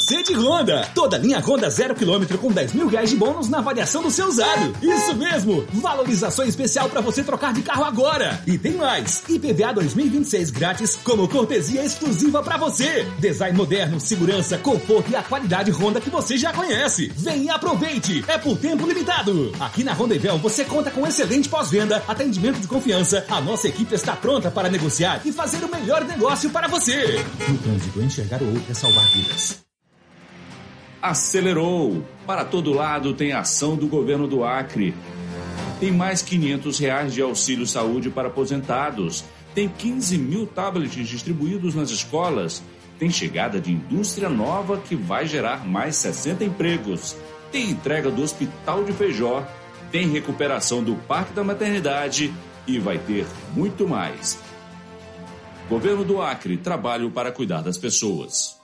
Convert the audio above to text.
C de Honda. Toda linha Honda 0 km com 10 mil reais de bônus na avaliação do seu usado. Isso mesmo, valorização especial para você trocar de carro agora. E tem mais, IPVA 2026 grátis como cortesia exclusiva para você. Design moderno, segurança, conforto e a qualidade Honda que você já conhece. Vem e aproveite, é por tempo limitado. Aqui na Honda Evel você conta com excelente pós-venda, atendimento de confiança. A nossa equipe está pronta para negociar e fazer o melhor negócio para você. No trânsito, enxergar o outro é salvar vidas. Acelerou! Para todo lado tem ação do governo do Acre. Tem mais R$500 de auxílio saúde para aposentados. Tem 15 mil tablets distribuídos nas escolas. Tem chegada de indústria nova que vai gerar mais 60 empregos. Tem entrega do Hospital de Feijó. Tem recuperação do Parque da Maternidade. E vai ter muito mais. Governo do Acre, trabalho para cuidar das pessoas.